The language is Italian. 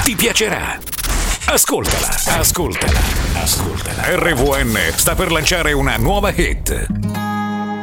Ti piacerà. Ascoltala. RVN sta per lanciare una nuova hit.